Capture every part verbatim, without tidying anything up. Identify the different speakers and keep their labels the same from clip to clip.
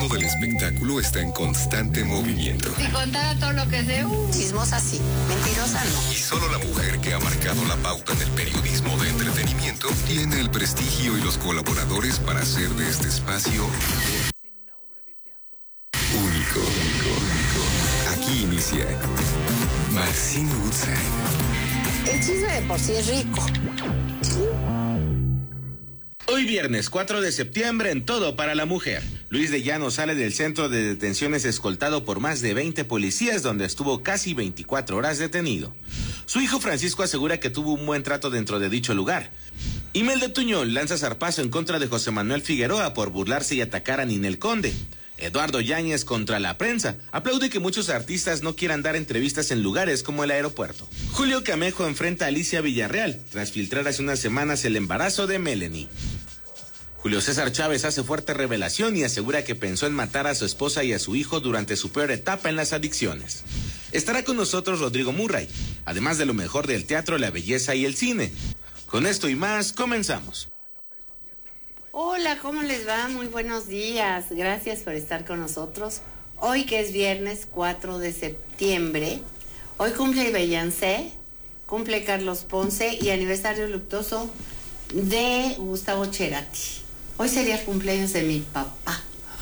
Speaker 1: mundo del espectáculo está en constante movimiento.
Speaker 2: Si contara todo lo que sé, uh, chismosa sí, mentirosa no.
Speaker 1: Y solo la mujer que ha marcado la pauta en el periodismo de entretenimiento tiene el prestigio y los colaboradores para hacer de este espacio único. Aquí inicia Maxine Woodside.
Speaker 2: El chisme de por sí es rico.
Speaker 3: Hoy viernes cuatro de septiembre en Todo para la Mujer. Luis de Llano sale del centro de detenciones escoltado por más de veinte policías, donde estuvo casi veinticuatro horas detenido. Su hijo Francisco asegura que tuvo un buen trato dentro de dicho lugar. Imelda Tuñón lanza zarpazo en contra de José Manuel Figueroa por burlarse y atacar a Ninel Conde. Eduardo Yáñez contra la prensa. Aplaude que muchos artistas no quieran dar entrevistas en lugares como el aeropuerto. Julio Camejo enfrenta a Alicia Villarreal tras filtrar hace unas semanas el embarazo de Melanie. Julio César Chávez hace fuerte revelación y asegura que pensó en matar a su esposa y a su hijo durante su peor etapa en las adicciones. Estará con nosotros Rodrigo Murray, además de lo mejor del teatro, la belleza y el cine. Con esto y más, comenzamos.
Speaker 4: Hola, ¿cómo les va? Muy buenos días. Gracias por estar con nosotros. Hoy que es viernes cuatro de septiembre, hoy cumple Beyoncé, cumple Carlos Ponce y aniversario luctuoso de Gustavo Cerati. Hoy sería cumpleaños de mi papá.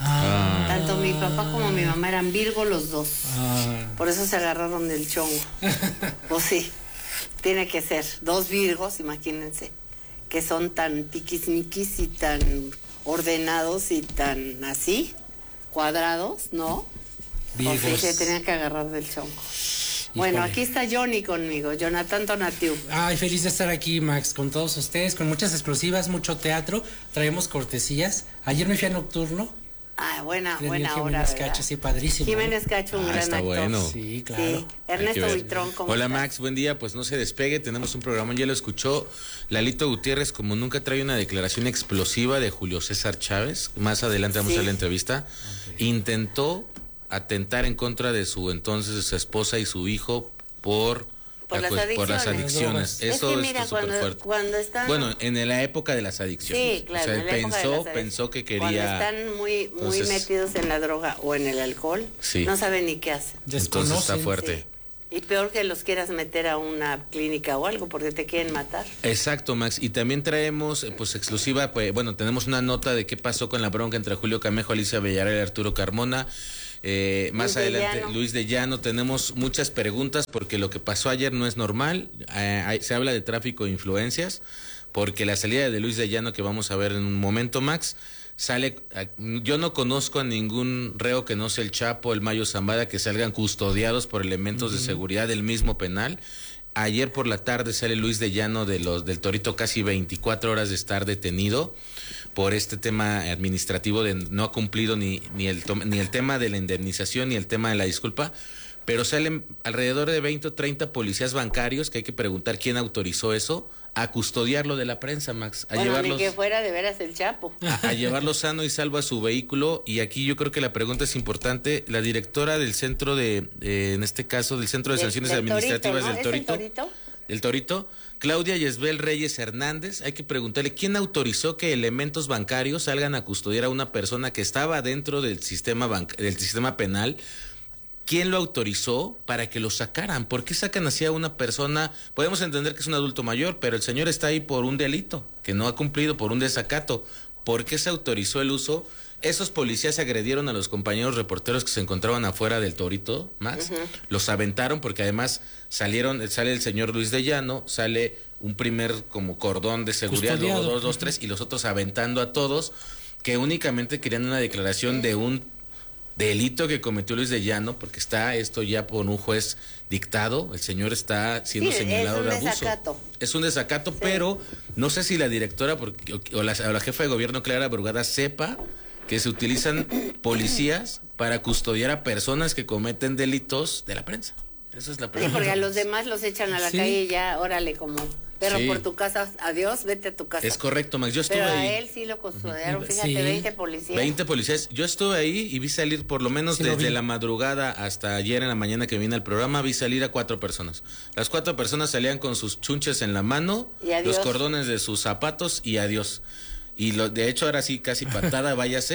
Speaker 4: Ah. Tanto mi papá como mi mamá eran Virgo los dos. Ah. Por eso se agarraron del chongo. Pues sí, tiene que ser dos Virgos, imagínense, que son tan tiquismiquis y tan ordenados y tan así, cuadrados, ¿no? Virgos. O sea, se tenían que agarrar del chongo. Bueno, híjole. Aquí está Johnny conmigo, Jonathan Tonatiu.
Speaker 5: Ay, feliz de estar aquí, Max, con todos ustedes, con muchas exclusivas, mucho teatro, traemos cortesías. Ayer me fui a Nocturno.
Speaker 4: Ah, buena,
Speaker 5: Premio
Speaker 4: buena
Speaker 5: Jiménez
Speaker 4: hora,
Speaker 5: Cacho,
Speaker 4: ¿verdad?
Speaker 5: sí, padrísimo.
Speaker 4: Jiménez Cacho, un
Speaker 3: ah,
Speaker 4: gran
Speaker 3: está
Speaker 4: actor.
Speaker 3: Bueno.
Speaker 5: Sí, claro.
Speaker 4: Sí. Ernesto Buitrón, ¿cómo
Speaker 3: Hola,
Speaker 4: estás?
Speaker 3: Max, buen día. Pues no se despegue, tenemos un programa, ya lo escuchó Lalito Gutiérrez, como nunca trae una declaración explosiva de Julio César Chávez. Más adelante vamos sí. a ver la entrevista. Okay. Intentó atentar en contra de su entonces de su esposa y su hijo por...
Speaker 4: Por las,
Speaker 3: pues, por las adicciones.
Speaker 4: Es
Speaker 3: Eso
Speaker 4: que mira,
Speaker 3: es súper
Speaker 4: cuando,
Speaker 3: fuerte.
Speaker 4: Cuando están...
Speaker 3: Bueno, en la época de las adicciones.
Speaker 4: Sí, claro.
Speaker 3: O sea,
Speaker 4: en la
Speaker 3: pensó,
Speaker 4: época de
Speaker 3: pensó que quería.
Speaker 4: Cuando están muy, muy Entonces, metidos en la droga o en el alcohol, sí. no saben ni qué hacen.
Speaker 3: Entonces está fuerte.
Speaker 4: Sí. Y peor que los quieras meter a una clínica o algo porque te quieren matar.
Speaker 3: Exacto, Max. Y también traemos, pues, exclusiva, pues, bueno, tenemos una nota de qué pasó con la bronca entre Julio Camejo, Alicia Villarreal y Arturo Carmona. Eh, más Luis adelante, Luis de Llano, tenemos muchas preguntas porque lo que pasó ayer no es normal. Eh, hay, se habla de tráfico de influencias, porque la salida de Luis de Llano, que vamos a ver en un momento, Max, sale. Yo no conozco a ningún reo que no sea el Chapo, el Mayo Zambada, que salgan custodiados por elementos uh-huh. de seguridad del mismo penal. Ayer por la tarde sale Luis de Llano de los del Torito, casi veinticuatro horas de estar detenido por este tema administrativo de no ha cumplido ni ni el ni el tema de la indemnización ni el tema de la disculpa, pero salen alrededor de veinte o treinta policías bancarios, que hay que preguntar quién autorizó eso, a custodiarlo de la prensa, Max, a
Speaker 4: bueno,
Speaker 3: llevarlos,
Speaker 4: ni que fuera de veras el Chapo.
Speaker 3: A, a llevarlo sano y salvo a su vehículo. Y aquí yo creo que la pregunta es importante. La directora del centro de, eh, en este caso, del Centro de, de Sanciones del Administrativas
Speaker 4: torito, ¿no?
Speaker 3: del Torito,
Speaker 4: ¿Es el Torito?
Speaker 3: del Torito, Claudia Yesbel Reyes Hernández, hay que preguntarle quién autorizó que elementos bancarios salgan a custodiar a una persona que estaba dentro del sistema banc- del sistema penal. ¿Quién lo autorizó para que lo sacaran? ¿Por qué sacan así a una persona? Podemos entender que es un adulto mayor, pero el señor está ahí por un delito que no ha cumplido, por un desacato. ¿Por qué se autorizó el uso? Esos policías agredieron a los compañeros reporteros que se encontraban afuera del Torito, Max. Uh-huh. Los aventaron porque además salieron, sale el señor Luis de Llano, sale un primer como cordón de seguridad, luego dos, dos, tres, y los otros aventando a todos, que únicamente querían una declaración de un delito que cometió Luis de Llano, porque está esto ya por un juez dictado, el señor está siendo sí, señalado de abuso.
Speaker 4: Desacato.
Speaker 3: Es un desacato, sí. Pero no sé si la directora porque, o, la, o la jefa de gobierno Clara Brugada sepa que se utilizan policías para custodiar a personas que cometen delitos de la prensa. Eso es la pregunta.
Speaker 4: Sí, porque a los demás los echan a la sí. calle y ya, órale, como perro sí. por tu casa, adiós, vete a tu casa.
Speaker 3: Es correcto, Max, yo estuve
Speaker 4: Pero
Speaker 3: ahí.
Speaker 4: Pero a él sí lo custodiaron, fíjate, sí. veinte policías.
Speaker 3: veinte policías, yo estuve ahí y vi salir por lo menos sí, desde la madrugada hasta ayer en la mañana que vine al programa, vi salir a cuatro personas. Las cuatro personas salían con sus chunches en la mano, los cordones de sus zapatos y adiós. Y lo, de hecho ahora sí casi patada, váyase.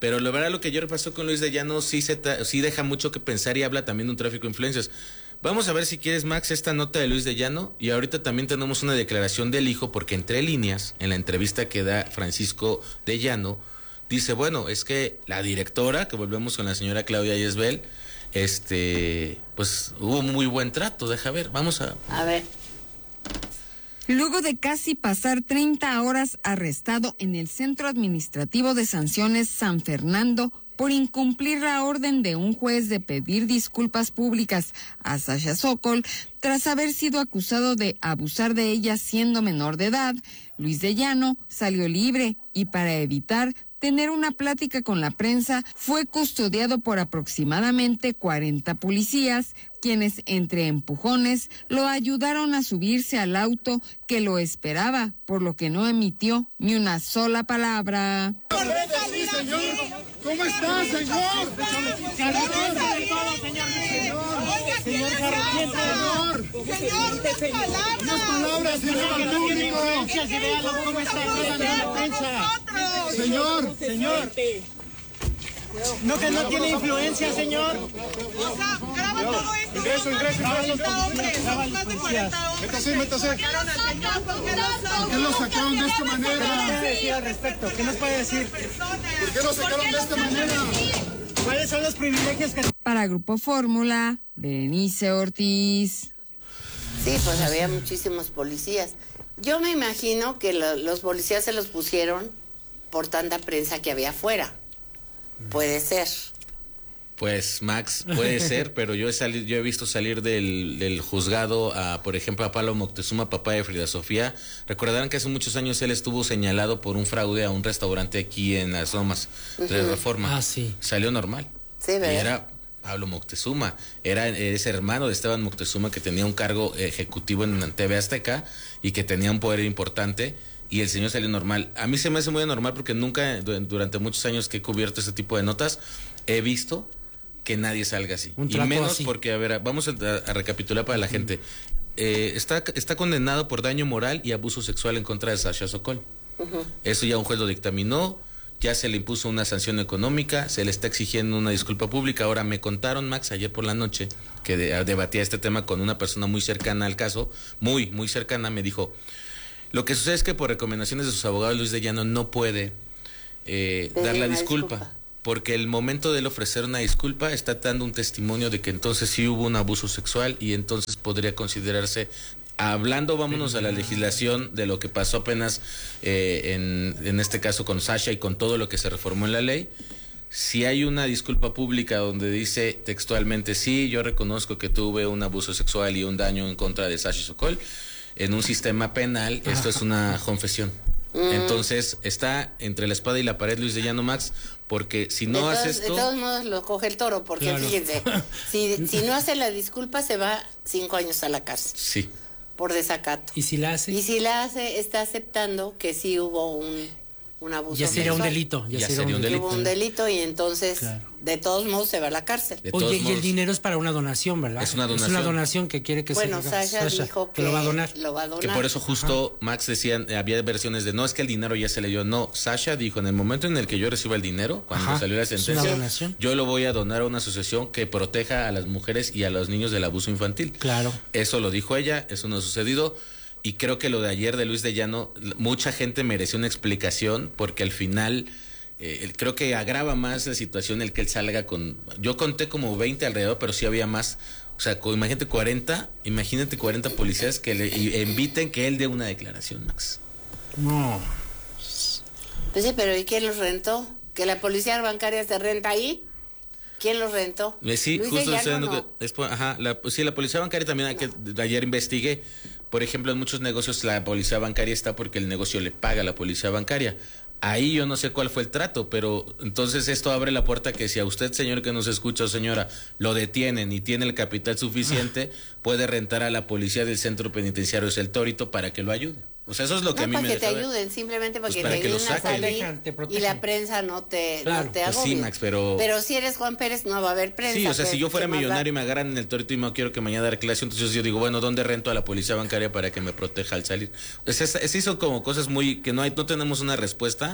Speaker 3: Pero la verdad lo que ayer pasó con Luis de Llano sí, se sí deja mucho que pensar y habla también de un tráfico de influencias. Vamos a ver si quieres, Max, esta nota de Luis de Llano, y ahorita también tenemos una declaración del hijo, porque entre líneas, en la entrevista que da Francisco de Llano, dice, bueno, es que la directora, que volvemos con la señora Claudia Yesbel, este, pues hubo muy buen trato, deja ver, vamos a...
Speaker 4: A ver.
Speaker 6: Luego de casi pasar treinta horas arrestado en el Centro Administrativo de Sanciones San Fernando por incumplir la orden de un juez de pedir disculpas públicas a Sasha Sokol tras haber sido acusado de abusar de ella siendo menor de edad, Luis de Llano salió libre y para evitar tener una plática con la prensa, fue custodiado por aproximadamente cuarenta policías, quienes entre empujones lo ayudaron a subirse al auto que lo esperaba, por lo que no emitió ni una sola palabra.
Speaker 7: Sí, señor. ¿Cómo está, señor? Señor, señor, señor, unas palabras, señor, al público. ¿Cómo está? Señor, señor. No, que no tiene influencia, señor.
Speaker 8: O sea, graba todo esto.
Speaker 7: Ingreso, ingreso, ingreso.
Speaker 8: Más de cuarenta hombres.
Speaker 7: Métase, métase. ¿Por qué lo sacaron de esta manera?
Speaker 8: ¿Qué
Speaker 7: nos
Speaker 8: puede decir al respecto? ¿Qué nos puede decir?
Speaker 7: ¿Por qué lo sacaron de esta manera?
Speaker 8: ¿Cuáles son los privilegios que...
Speaker 6: Para Grupo Fórmula, Berenice Ortiz.
Speaker 4: Sí, pues había muchísimos policías. Yo me imagino que lo, los policías se los pusieron por tanta prensa que había afuera. Puede ser.
Speaker 3: Pues Max, puede ser, pero yo he salido, yo he visto salir del, del juzgado a, por ejemplo, a Pablo Moctezuma, papá de Frida Sofía. Recordarán que hace muchos años él estuvo señalado por un fraude a un restaurante aquí en las Lomas uh-huh. de Reforma.
Speaker 5: Ah, sí.
Speaker 3: Salió normal.
Speaker 4: Sí, ¿verdad?
Speaker 3: Y era Pablo Moctezuma, era ese hermano de Esteban Moctezuma que tenía un cargo ejecutivo en T V Azteca y que tenía un poder importante. Y el señor salió normal. A mí se me hace muy normal porque nunca, durante muchos años que he cubierto este tipo de notas, he visto que nadie salga así.
Speaker 5: Un
Speaker 3: y menos
Speaker 5: así.
Speaker 3: Porque, a ver, vamos a, a recapitular para la uh-huh. gente. Eh, está, está condenado por daño moral y abuso sexual en contra de Sasha Sokol. Uh-huh. Eso ya un juez lo dictaminó, ya se le impuso una sanción económica, se le está exigiendo una disculpa pública. Ahora me contaron, Max, ayer por la noche, que de, debatía este tema con una persona muy cercana al caso, muy, muy cercana, me dijo... Lo que sucede es que por recomendaciones de sus abogados, Luis de Llano no puede eh, dar la disculpa, disculpa, porque el momento de él ofrecer una disculpa está dando un testimonio de que entonces sí hubo un abuso sexual y entonces podría considerarse, hablando, vámonos a la legislación de lo que pasó apenas eh, en, en este caso con Sasha y con todo lo que se reformó en la ley. Si hay una disculpa pública donde dice textualmente, sí, yo reconozco que tuve un abuso sexual y un daño en contra de Sasha Sokol, en un sistema penal, esto es una confesión. Mm. Entonces, está entre la espada y la pared Luis de Llano, Max, porque si no
Speaker 4: de
Speaker 3: hace
Speaker 4: todos,
Speaker 3: esto...
Speaker 4: De todos modos lo coge el toro, porque claro. Fíjense, si, si no hace la disculpa se va cinco años a la cárcel.
Speaker 3: Sí.
Speaker 4: Por desacato.
Speaker 5: ¿Y si la hace?
Speaker 4: Y si la hace, está aceptando que sí hubo un, un abuso
Speaker 5: ya sería
Speaker 4: sexual.
Speaker 5: un delito. Ya,
Speaker 3: ya
Speaker 5: sería,
Speaker 3: sería un delito.
Speaker 4: Hubo un delito y entonces,
Speaker 5: claro.
Speaker 4: de todos modos, se va a la cárcel.
Speaker 5: De Oye, y modos, el dinero es para una donación, ¿verdad?
Speaker 3: Es una donación.
Speaker 5: Es una donación que quiere que
Speaker 4: bueno,
Speaker 5: se
Speaker 4: Bueno, Sasha, Sasha dijo que, que
Speaker 5: lo va a donar.
Speaker 4: Lo va a donar.
Speaker 3: Que por eso justo Ajá. Max decían, eh, había versiones de, no, es que el dinero ya se le dio. No, Sasha dijo, en el momento en el que yo reciba el dinero, cuando Ajá. salió la sentencia, yo lo voy a donar a una asociación que proteja a las mujeres y a los niños del abuso infantil.
Speaker 5: Claro.
Speaker 3: Eso lo dijo ella, eso no ha sucedido. Y creo que lo de ayer de Luis de Llano, mucha gente mereció una explicación porque al final eh, creo que agrava más la situación el que él salga con... Yo conté como veinte alrededor, pero sí había más. O sea, imagínate cuarenta, imagínate cuarenta policías que le y, inviten que él dé una declaración, Max.
Speaker 5: No.
Speaker 4: Pues sí, pero ¿y quién los rentó? ¿Que la policía bancaria se renta ahí? ¿Quién los rentó?
Speaker 3: Eh, sí,
Speaker 4: Luis
Speaker 3: justo
Speaker 4: de Llano,
Speaker 3: que
Speaker 4: no.
Speaker 3: después, ajá, la, sí, la policía bancaria también, no. que ayer investigué. Por ejemplo, en muchos negocios la policía bancaria está porque el negocio le paga a la policía bancaria. Ahí yo no sé cuál fue el trato, pero entonces esto abre la puerta que si a usted, señor que nos escucha o señora, lo detienen y tiene el capital suficiente, puede rentar a la policía del centro penitenciario El Torito para que lo ayude. O sea, eso es lo que
Speaker 4: no,
Speaker 3: a mí
Speaker 4: para
Speaker 3: me
Speaker 4: que te ayuden, simplemente para
Speaker 3: pues
Speaker 4: que
Speaker 3: para
Speaker 4: te
Speaker 3: que
Speaker 4: ayuden
Speaker 3: lo
Speaker 4: a salir
Speaker 5: te
Speaker 4: y la prensa no te,
Speaker 5: claro.
Speaker 4: no te
Speaker 3: pues
Speaker 4: agobie.
Speaker 3: sí, Max, pero...
Speaker 4: Pero si eres Juan Pérez no va a haber prensa.
Speaker 3: Sí, o sea,
Speaker 4: pues,
Speaker 3: si yo fuera millonario y me
Speaker 4: da?
Speaker 3: agarran en El Torito y no quiero que mañana dé clase, entonces yo digo, bueno, ¿dónde rento a la policía bancaria para que me proteja al salir? O sea, se hizo como cosas muy que no hay, no tenemos una respuesta.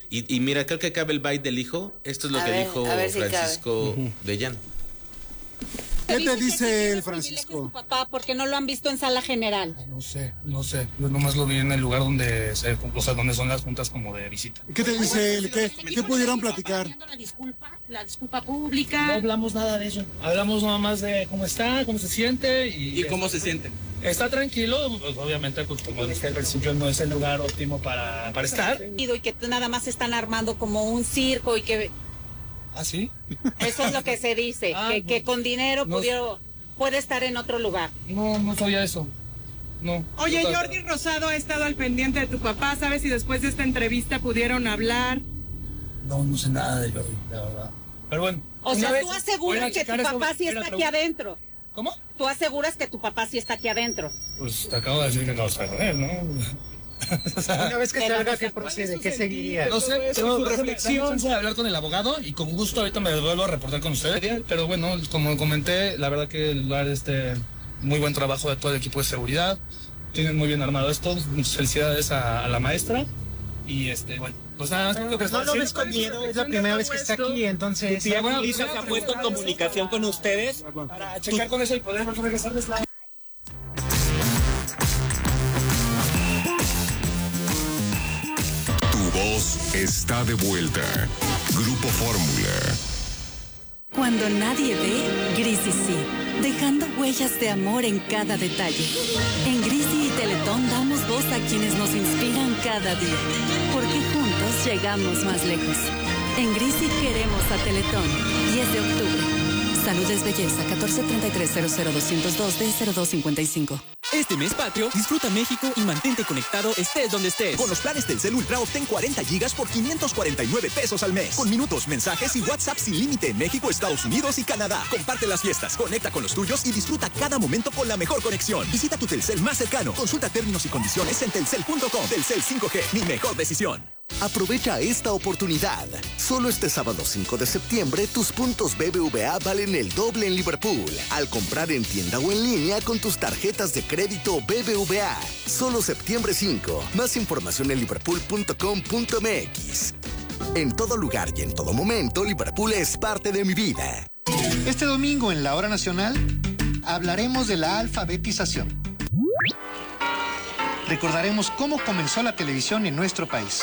Speaker 3: Y, y mira, creo que cabe el byte del hijo. Esto es lo
Speaker 4: A
Speaker 3: que
Speaker 4: ver,
Speaker 3: dijo
Speaker 4: a ver si
Speaker 3: Francisco
Speaker 9: cabe.
Speaker 3: de Llano.
Speaker 9: ¿Qué te dice el
Speaker 10: Francisco?
Speaker 9: Francisco?
Speaker 10: Su papá, porque no lo han visto en sala general.
Speaker 11: No sé, no sé. Yo nomás lo vi en el lugar donde se, o sea, donde son las juntas como de visita.
Speaker 9: ¿Qué te dice él? ¿Qué, ¿Qué pudieron platicar?
Speaker 10: La disculpa, la disculpa pública.
Speaker 11: No hablamos nada de eso. Hablamos nada más de cómo está, cómo se siente y...
Speaker 12: ¿Y cómo se siente?
Speaker 11: Está tranquilo, pues, obviamente, pues como dije al principio, no es el lugar óptimo para, para estar.
Speaker 10: Y que nada más están armando como un circo y que...
Speaker 11: ¿Ah, sí?
Speaker 10: Eso es lo que se dice,
Speaker 11: Ah,
Speaker 10: que,
Speaker 11: no,
Speaker 10: que con dinero
Speaker 11: no,
Speaker 10: pudieron, puede estar en otro lugar.
Speaker 11: No, no sabía eso. No.
Speaker 13: Oye,
Speaker 11: no,
Speaker 13: Jordi Rosado ha estado al pendiente de tu papá. ¿Sabes si después de esta entrevista pudieron hablar?
Speaker 11: No, no sé nada de Jordi, la verdad. Pero bueno.
Speaker 10: O sea, tú aseguras que tu papá sí está aquí adentro.
Speaker 11: ¿Cómo?
Speaker 10: Tú aseguras que tu papá sí está aquí adentro.
Speaker 11: Pues te acabo de decir que no está con él, ¿no?
Speaker 8: O sea, una vez que salga, ¿qué procede? ¿Qué seguiría?
Speaker 11: No sé, tengo su reflexión de hablar con el abogado y con gusto ahorita me vuelvo a reportar con ustedes. Pero bueno, como comenté, la verdad que el lugar, este, muy buen trabajo de todo el equipo de seguridad. Tienen muy bien armado esto. Muchas felicidades a, a la maestra. Y este, bueno, pues nada más tengo que
Speaker 8: No lo ves con miedo, es la primera vez que está aquí, entonces...
Speaker 12: ¿Tu tía Julissa se ha puesto en comunicación con ustedes?
Speaker 11: Para checar con eso y poder regresarles la...
Speaker 1: Tu voz está de vuelta. Grupo Fórmula.
Speaker 14: Cuando nadie ve, Grisi sí, dejando huellas de amor en cada detalle. En Grisi y Teletón damos voz a quienes nos inspiran cada día, porque juntos llegamos más lejos. En Grisi queremos a Teletón. diez de octubre. Salud es belleza. catorce treinta y tres cero cero doscientos dos D cero dos cincuenta y cinco.
Speaker 15: Este mes patrio, disfruta México y mantente conectado estés donde estés.
Speaker 16: Con los planes Telcel Ultra obtén cuarenta gigas por quinientos cuarenta y nueve pesos al mes. Con minutos, mensajes y WhatsApp sin límite en México, Estados Unidos y Canadá. Comparte las fiestas, conecta con los tuyos y disfruta cada momento con la mejor conexión. Visita tu Telcel más cercano. Consulta términos y condiciones en telcel punto com. Telcel cinco G, mi mejor decisión.
Speaker 17: Aprovecha esta oportunidad. Solo este sábado cinco de septiembre, tus puntos B B V A valen el doble en Liverpool. Al comprar en tienda o en línea con tus tarjetas de crédito B B V A. Solo septiembre cinco. Más información en liverpool punto com punto m x. En todo lugar y en todo momento, Liverpool es parte de mi vida.
Speaker 18: Este domingo en la Hora Nacional hablaremos de la alfabetización. Recordaremos cómo comenzó la televisión en nuestro país.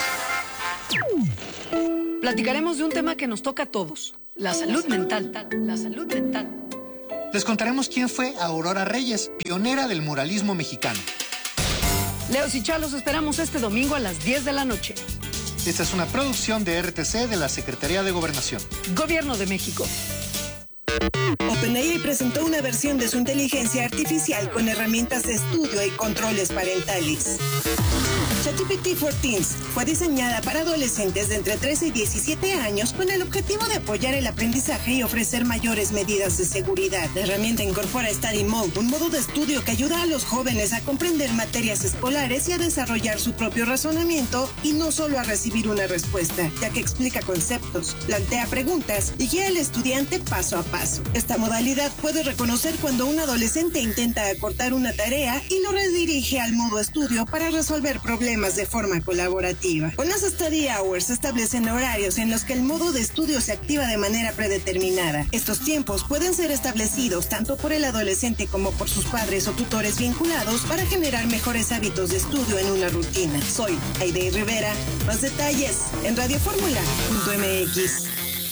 Speaker 19: Platicaremos de un tema que nos toca a todos, la salud mental. La salud mental.
Speaker 18: Les contaremos quién fue Aurora Reyes, pionera del muralismo mexicano.
Speaker 19: Leos y Chalos esperamos este domingo a las diez de la noche.
Speaker 18: Esta es una producción de R T C de la Secretaría de Gobernación.
Speaker 19: Gobierno de México.
Speaker 20: OpenAI presentó una versión de su inteligencia artificial con herramientas de estudio y controles parentales. ChatGPT for Teens fue diseñada para adolescentes de entre trece y diecisiete años con el objetivo de apoyar el aprendizaje y ofrecer mayores medidas de seguridad. La herramienta incorpora Study Mode, un modo de estudio que ayuda a los jóvenes a comprender materias escolares y a desarrollar su propio razonamiento y no solo a recibir una respuesta, ya que explica conceptos, plantea preguntas y guía al estudiante paso a paso. Esta modalidad puede reconocer cuando un adolescente intenta acortar una tarea y lo redirige al modo estudio para resolver problemas de forma colaborativa. Con las Study Hours se establecen horarios en los que el modo de estudio se activa de manera predeterminada. Estos tiempos pueden ser establecidos tanto por el adolescente como por sus padres o tutores vinculados para generar mejores hábitos de estudio en una rutina. Soy Aide Rivera. Más detalles en radio fórmula punto m x.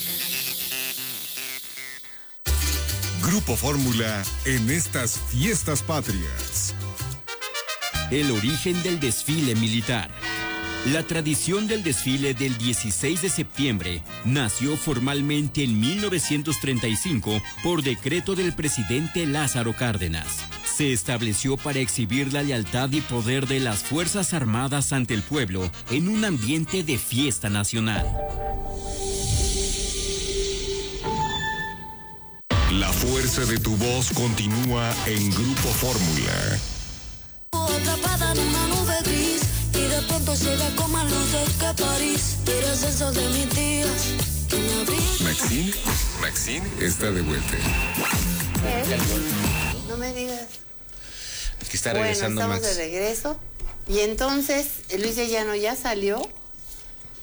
Speaker 1: Grupo Fórmula en estas fiestas patrias.
Speaker 15: El origen del desfile militar. La tradición del desfile del dieciséis de septiembre nació formalmente en mil novecientos treinta y cinco por decreto del presidente Lázaro Cárdenas. Se estableció para exhibir la lealtad y poder de las Fuerzas Armadas ante el pueblo en un ambiente de fiesta nacional.
Speaker 1: La fuerza de tu voz continúa en Grupo Fórmula.
Speaker 21: Atrapada en una nube gris y de pronto llega con más luces que París. Eres esos de mis días que me abrí.
Speaker 1: Maxine, Maxine está de vuelta.
Speaker 4: ¿Qué? No me digas.
Speaker 3: Aquí está regresando
Speaker 4: bueno, estamos
Speaker 3: Max.
Speaker 4: de regreso. Y entonces, Luis de Llano ya salió.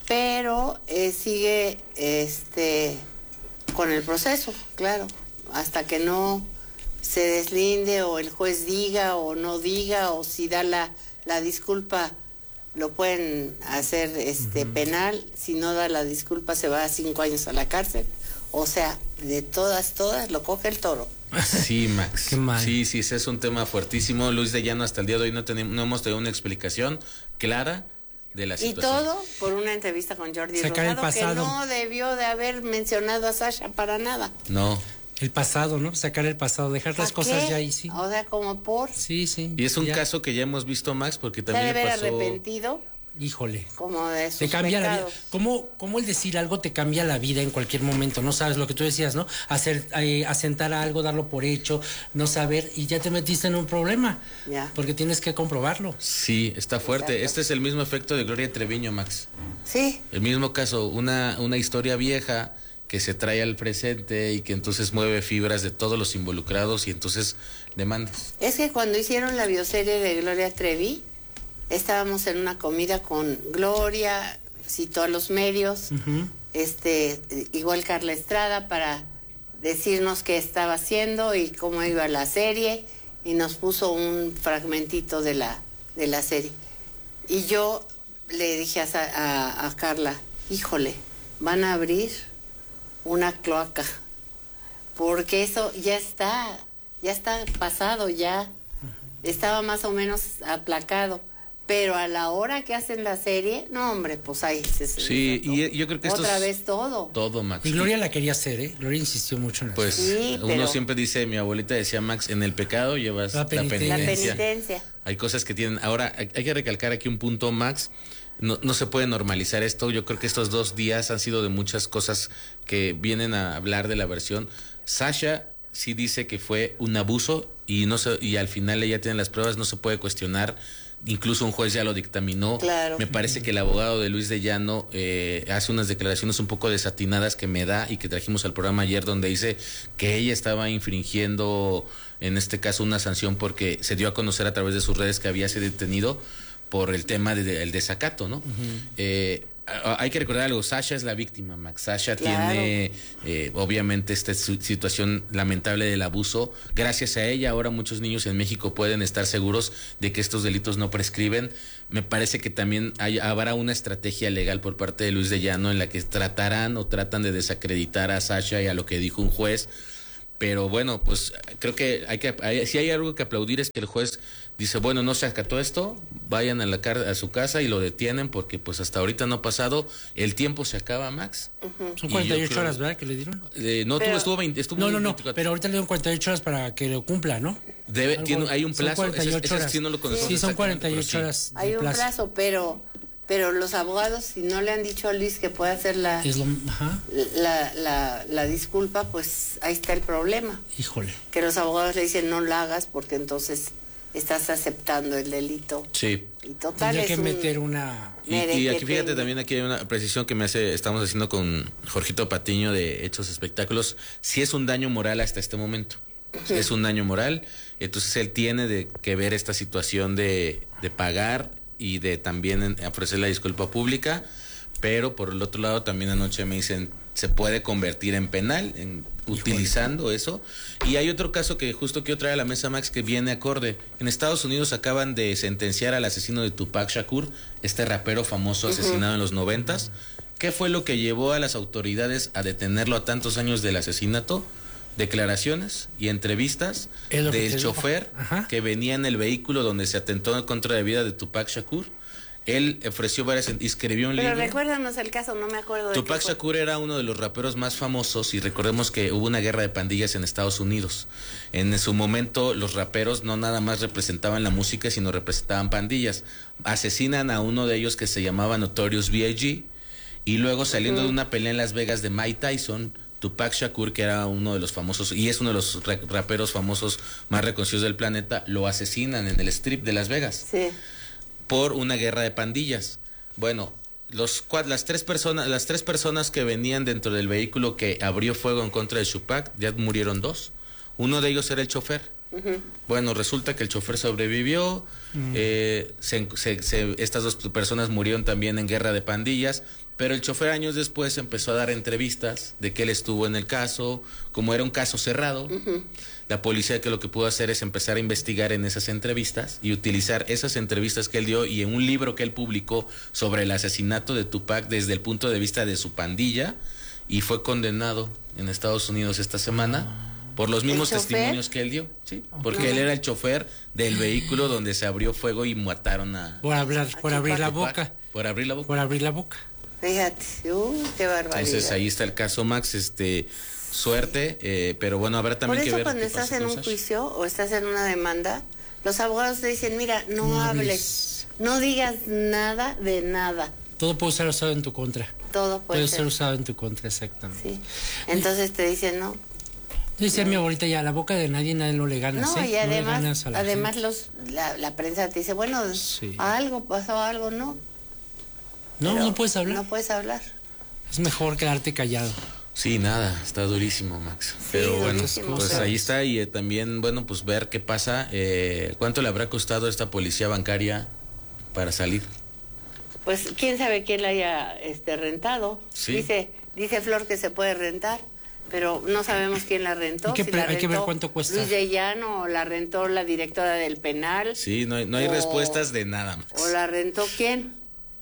Speaker 4: pero eh, sigue este con el proceso, claro, hasta que no se deslinde o el juez diga o no diga, o si da la, la disculpa lo pueden hacer este uh-huh. penal, si no da la disculpa se va a cinco años a la cárcel. O sea, de todas, todas lo coge el toro.
Speaker 3: Sí, Max. Sí, sí, ese es un tema fuertísimo. Luis de Llano, hasta el día de hoy no, tenemos, no hemos tenido una explicación clara de la situación.
Speaker 4: Y todo por una entrevista con Jordi
Speaker 5: Sacar
Speaker 4: Rosado, que no debió de haber mencionado a Sasha para nada.
Speaker 3: No.
Speaker 5: El pasado, ¿no? Sacar el pasado, dejar las cosas
Speaker 4: qué?
Speaker 5: ya ahí, sí.
Speaker 4: O sea, como por...
Speaker 5: Sí, sí.
Speaker 3: Y es un
Speaker 5: ya.
Speaker 3: caso que ya hemos visto, Max, porque también
Speaker 4: debe
Speaker 3: pasó...
Speaker 4: haber arrepentido.
Speaker 5: Híjole.
Speaker 4: Como de sus
Speaker 5: te cambia
Speaker 4: pecados.
Speaker 5: la vida. ¿Cómo, ¿Cómo el decir algo te cambia la vida en cualquier momento? No sabes lo que tú decías, ¿no? Hacer, eh, asentar a algo, darlo por hecho, no saber, y ya te metiste en un problema.
Speaker 4: Ya.
Speaker 5: Porque tienes que comprobarlo.
Speaker 3: Sí, está fuerte. Exacto. Este es el mismo efecto de Gloria Treviño, Max.
Speaker 4: Sí.
Speaker 3: El mismo caso, una, una historia vieja que se trae al presente y que entonces mueve fibras de todos los involucrados y entonces demandas.
Speaker 4: Es que cuando hicieron la bioserie de Gloria Trevi, estábamos en una comida con Gloria, citó a los medios, uh-huh. este, igual Carla Estrada, para decirnos qué estaba haciendo y cómo iba la serie, y nos puso un fragmentito de la, de la serie. Y yo le dije a, a, a Carla, híjole, van a abrir una cloaca, porque eso ya está, ya está pasado, ya estaba más o menos aplacado, pero a la hora que hacen la serie, no hombre, pues ahí se
Speaker 3: sí, y yo creo que esto
Speaker 4: otra
Speaker 3: es
Speaker 4: vez todo.
Speaker 3: Todo, Max.
Speaker 5: Y Gloria la quería hacer, ¿eh? Gloria insistió mucho en eso.
Speaker 3: Pues
Speaker 4: sí,
Speaker 3: uno
Speaker 4: pero...
Speaker 3: siempre dice, mi abuelita decía, Max, en el pecado llevas la penitencia.
Speaker 4: La penitencia.
Speaker 3: Hay cosas que tienen. Ahora, hay, hay que recalcar aquí un punto, Max. No, no se puede normalizar esto. Yo creo que estos dos días han sido de muchas cosas que vienen a hablar de la versión. Sasha sí dice que fue un abuso y no se, y al final ella tiene las pruebas, no se puede cuestionar. Incluso un juez ya lo dictaminó.
Speaker 4: Claro.
Speaker 3: Me parece que el abogado de Luis de Llano eh, hace unas declaraciones un poco desatinadas que me da y que trajimos al programa ayer, donde dice que ella estaba infringiendo, en este caso, una sanción porque se dio a conocer a través de sus redes que había sido detenido por el tema del de, de, desacato, ¿no? Uh-huh. Eh, hay que recordar algo, Sasha es la víctima, Max. Sasha claro. tiene, eh, obviamente, esta situación lamentable del abuso. Gracias a ella, ahora muchos niños en México pueden estar seguros de que estos delitos no prescriben. Me parece que también hay, habrá una estrategia legal por parte de Luis de Llano en la que tratarán o tratan de desacreditar a Sasha y a lo que dijo un juez. Pero bueno, pues creo que hay que hay, si hay algo que aplaudir es que el juez dice, bueno, no se acató esto, vayan a la a su casa y lo detienen porque pues hasta ahorita no ha pasado, el tiempo se acaba, Max.
Speaker 5: Uh-huh. Son cuarenta y ocho creo, horas, ¿verdad? Que le dieron.
Speaker 3: Eh, no, pero, estuvo veinte, estuvo
Speaker 5: No, no, no, pero ahorita le dieron cuarenta y ocho horas para que lo cumpla, ¿no?
Speaker 3: Debe, tiene, hay un plazo.
Speaker 5: Son cuarenta y ocho
Speaker 3: ese,
Speaker 5: horas.
Speaker 3: Ese sí, no lo
Speaker 5: sí, sí son cuarenta y ocho horas.
Speaker 4: Hay un plazo, plazo pero... Pero los abogados, si no le han dicho a Luis que puede hacer la,
Speaker 5: lo, ajá.
Speaker 4: la, la, la disculpa, pues ahí está el problema.
Speaker 5: Híjole.
Speaker 4: Que los abogados le dicen no la hagas porque entonces estás aceptando el delito.
Speaker 3: Sí.
Speaker 4: Y total
Speaker 5: Tendría
Speaker 4: es
Speaker 5: que
Speaker 4: un
Speaker 5: meter una...
Speaker 3: Y, y aquí fíjate, también aquí hay una precisión que me hace, estamos haciendo con Jorgito Patiño de Hechos Espectáculos. Si es un daño moral hasta este momento. Uh-huh. Es un daño moral. Entonces él tiene de que ver esta situación de, de pagar y de también ofrecer la disculpa pública, pero por el otro lado también anoche me dicen se puede convertir en penal en, utilizando eso. Y hay otro caso que justo quiero traer a la mesa, Max, que viene acorde. En Estados Unidos acaban de sentenciar al asesino de Tupac Shakur, este rapero famoso asesinado uh-huh. en los noventas. ¿Qué fue lo que llevó a las autoridades a detenerlo a tantos años del asesinato? Declaraciones y entrevistas del chofer que venía en el vehículo donde se atentó en contra de vida de Tupac Shakur. Él ofreció varias, escribió un
Speaker 4: Pero
Speaker 3: libro.
Speaker 4: Pero recuérdanos el caso, no me acuerdo.
Speaker 3: Tupac
Speaker 4: de
Speaker 3: Shakur era uno de los raperos más famosos y recordemos que hubo una guerra de pandillas en Estados Unidos. En su momento los raperos no nada más representaban la música, sino representaban pandillas. Asesinan a uno de ellos que se llamaba Notorious B I G y luego saliendo uh-huh. de una pelea en Las Vegas de Mike Tyson, Tupac Shakur, que era uno de los famosos y es uno de los raperos famosos más reconocidos del planeta, lo asesinan en el strip de Las Vegas.
Speaker 4: Sí.
Speaker 3: Por una guerra de pandillas. Bueno, los las tres personas, las tres personas que venían dentro del vehículo que abrió fuego en contra de Tupac, ya murieron dos. Uno de ellos era el chofer. Uh-huh. Bueno, resulta que el chofer sobrevivió. Uh-huh. eh, se, se, se, estas dos personas murieron también en guerra de pandillas. Pero el chofer años después empezó a dar entrevistas de que él estuvo en el caso, como era un caso cerrado. Uh-huh. La policía que lo que pudo hacer es empezar a investigar en esas entrevistas y utilizar esas entrevistas que él dio y en un libro que él publicó sobre el asesinato de Tupac desde el punto de vista de su pandilla, y fue condenado en Estados Unidos esta semana por los mismos testimonios que él dio, sí, porque uh-huh. él era el chofer del vehículo donde se abrió fuego y mataron a...
Speaker 5: Por hablar, por
Speaker 3: a
Speaker 5: abrir
Speaker 3: Tupac,
Speaker 5: la boca.
Speaker 3: Por abrir la boca.
Speaker 5: Por abrir la boca.
Speaker 4: Fíjate, uh, qué barbaridad.
Speaker 3: Entonces ahí está el caso, Max, este, suerte, eh, pero bueno, habrá también que ver.
Speaker 4: Por eso cuando estás en un juicio o estás en una demanda, los abogados te dicen, mira, no, no hables, hables, no digas nada de nada.
Speaker 5: Todo puede ser usado en tu contra.
Speaker 4: Todo puede,
Speaker 5: puede
Speaker 4: ser.
Speaker 5: ser usado en tu contra, exactamente.
Speaker 4: Sí. Entonces te dicen, no.
Speaker 5: Yo decía
Speaker 4: no.
Speaker 5: mi abuelita, ya, la boca de nadie, nadie lo le gana.
Speaker 4: No,
Speaker 5: ¿eh?
Speaker 4: y además,
Speaker 5: no le ganas a la
Speaker 4: además
Speaker 5: gente.
Speaker 4: los, la, la prensa te dice, bueno, sí. algo pasó, algo no.
Speaker 5: No,
Speaker 4: Pero
Speaker 5: no puedes hablar.
Speaker 4: No puedes hablar.
Speaker 5: Es mejor quedarte callado.
Speaker 3: Sí, nada, está durísimo, Max. Sí, Pero bueno, durísimo, pues ahí está y eh, también, bueno, pues ver qué pasa. Eh, ¿Cuánto le habrá costado a esta policía bancaria para salir?
Speaker 4: Pues quién sabe quién la haya este, rentado.
Speaker 3: Sí.
Speaker 4: Dice, dice Flor que se puede rentar, pero no sabemos quién la rentó.
Speaker 5: Hay que,
Speaker 4: si la
Speaker 5: hay
Speaker 4: rentó
Speaker 5: que ver cuánto cuesta.
Speaker 4: Luis de Llano, o la rentó la directora del penal.
Speaker 3: Sí, no hay, no hay
Speaker 4: o,
Speaker 3: respuestas de nada, Max.
Speaker 4: ¿O la rentó quién?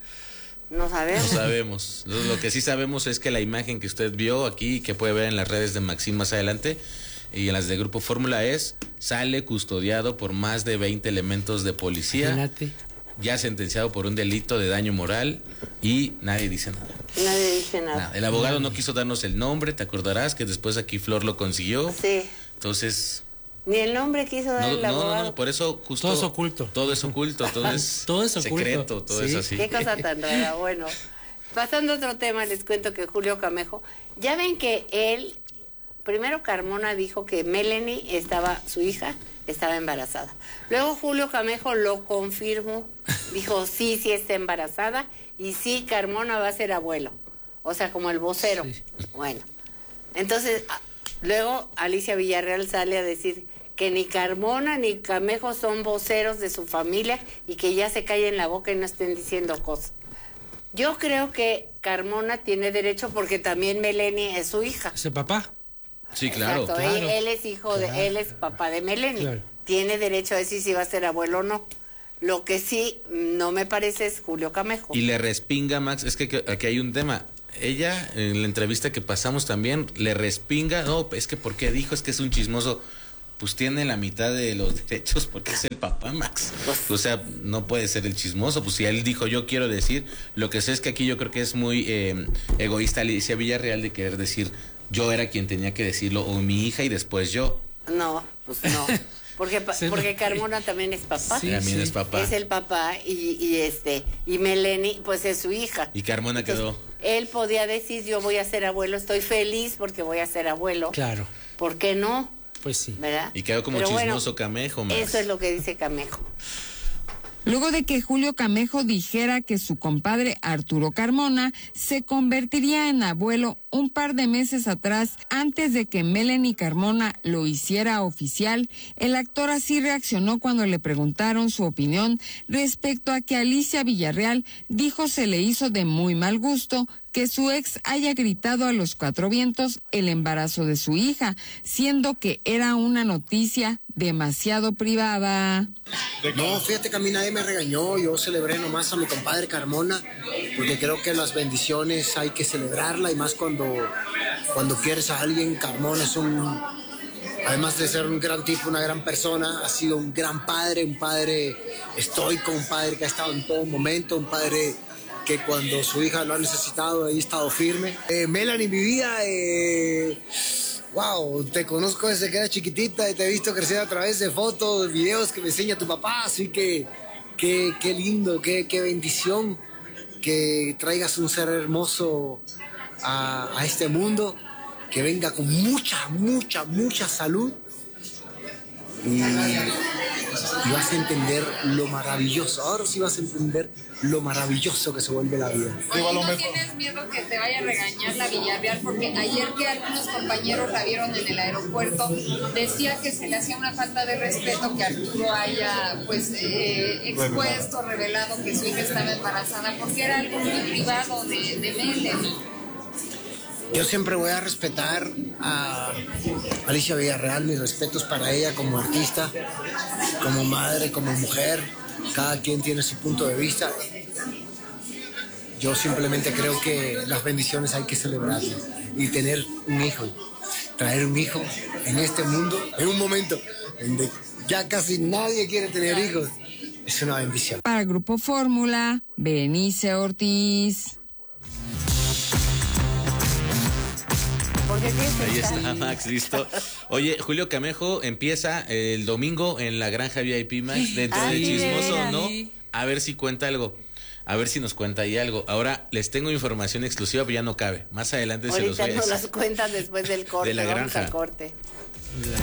Speaker 4: No sabemos.
Speaker 3: No sabemos. Lo, lo que sí sabemos es que la imagen que usted vio aquí, que puede ver en las redes de Maxim más adelante y en las de Grupo Fórmula, es sale custodiado por más de veinte elementos de policía.
Speaker 5: Imagínate.
Speaker 3: Ya sentenciado por un delito de daño moral y nadie dice nada.
Speaker 4: Nadie dice nada.
Speaker 3: nada. El abogado no quiso darnos el nombre, te acordarás que después aquí Flor lo consiguió.
Speaker 4: Sí.
Speaker 3: Entonces...
Speaker 4: Ni el nombre quiso dar
Speaker 3: no,
Speaker 4: el
Speaker 3: no,
Speaker 4: abogado.
Speaker 3: No, no, por eso justo...
Speaker 5: Todo es oculto.
Speaker 3: Todo es oculto, todo es,
Speaker 5: todo es oculto.
Speaker 3: secreto, todo
Speaker 5: sí.
Speaker 3: es así.
Speaker 4: Qué cosa tan rara. Bueno, pasando a otro tema, les cuento que Julio Camejo, ya ven que él, primero Carmona dijo que Melanie estaba, su hija, estaba embarazada. Luego Julio Camejo lo confirmó, dijo sí, sí está embarazada y sí, Carmona va a ser abuelo. O sea, como el vocero. Sí. Bueno, entonces, luego Alicia Villarreal sale a decir que ni Carmona ni Camejo son voceros de su familia y que ya se callen la boca y no estén diciendo cosas. Yo creo que Carmona tiene derecho porque también Melanie es su hija.
Speaker 5: ¿Es el papá?
Speaker 3: Sí, claro.
Speaker 4: Exacto.
Speaker 3: claro.
Speaker 4: Él, él es hijo
Speaker 5: claro.
Speaker 4: de, él es papá de Melanie.
Speaker 5: Claro.
Speaker 4: Tiene derecho a decir si va a ser abuelo o no. Lo que sí no me parece es Julio Camejo.
Speaker 3: Y le respinga, Max, es que, que aquí hay un tema. Ella, en la entrevista que pasamos también, le respinga, no, es que ¿por qué dijo? Es que es un chismoso. Pues tiene la mitad de los derechos porque es el papá, Max. O sea, no puede ser el chismoso. Pues si él dijo, yo quiero decir, lo que sé es que aquí yo creo que es muy eh, egoísta Alicia Villarreal de querer decir, yo era quien tenía que decirlo, o mi hija y después yo.
Speaker 4: No, pues no. Porque, sí, porque no. Carmona también es papá.
Speaker 3: Sí, también sí. es papá.
Speaker 4: Es el papá y, y este y Melanie pues es su hija.
Speaker 3: Y Carmona Entonces, quedó.
Speaker 4: Él podía decir, yo voy a ser abuelo, estoy feliz porque voy a ser abuelo.
Speaker 5: Claro.
Speaker 4: ¿Por qué no?
Speaker 5: Pues sí.
Speaker 4: ¿Verdad?
Speaker 3: Y quedó como Pero chismoso bueno, Camejo, Max.
Speaker 4: Eso es lo que dice Camejo.
Speaker 6: Luego de que Julio Camejo dijera que su compadre Arturo Carmona se convertiría en abuelo un par de meses atrás, antes de que Melanie Carmona lo hiciera oficial, el actor así reaccionó cuando le preguntaron su opinión respecto a que Alicia Villarreal dijo se le hizo de muy mal gusto que su ex haya gritado a los cuatro vientos el embarazo de su hija, siendo que era una noticia demasiado privada.
Speaker 8: No, fíjate que a mí nadie me regañó, yo celebré nomás a mi compadre Carmona, porque creo que las bendiciones hay que celebrarla, y más cuando, cuando quieres a alguien. Carmona es un, además de ser un gran tipo, una gran persona, ha sido un gran padre, un padre estoico, un padre que ha estado en todo momento, un padre que cuando su hija lo ha necesitado, ahí ha estado firme. Eh, Melanie, mi vida, eh, wow, te conozco desde que era chiquitita y te he visto crecer a través de fotos, videos que me enseña tu papá, así que qué, qué lindo, qué, qué bendición que traigas un ser hermoso a, a este mundo, que venga con mucha, mucha, mucha salud. Y y vas a entender lo maravilloso. Ahora sí vas a entender lo maravilloso que se vuelve la vida.
Speaker 2: Oye, ¿no tienes miedo que te vaya a regañar la Villarreal? Porque ayer que algunos compañeros la vieron en el aeropuerto, decía que se le hacía una falta de respeto que Arturo haya pues eh, expuesto, revelado que su hija estaba embarazada, porque era algo muy privado de, de Melanie.
Speaker 8: Yo siempre voy a respetar a Alicia Villarreal, mis respetos para ella como artista, como madre, como mujer. Cada quien tiene su punto de vista. Yo simplemente creo que las bendiciones hay que celebrarlas y tener un hijo, traer un hijo en este mundo, en un momento donde ya casi nadie quiere tener hijos, es una bendición.
Speaker 6: Para Grupo Fórmula, Berenice Ortiz.
Speaker 3: Ahí está Max, listo. Oye, Julio Camejo empieza el domingo en la Granja V I P Max, dentro
Speaker 4: Ay,
Speaker 3: del Chismoso,
Speaker 4: mira.
Speaker 3: ¿no? A ver si cuenta algo. A ver si nos cuenta ahí algo. Ahora les tengo información exclusiva, pero ya no cabe. Más adelante se los
Speaker 4: Ahorita
Speaker 3: voy a
Speaker 4: nos
Speaker 3: decir.
Speaker 4: las cuentan después del corte.
Speaker 3: De la
Speaker 4: Vamos
Speaker 3: granja.
Speaker 4: al corte.
Speaker 3: La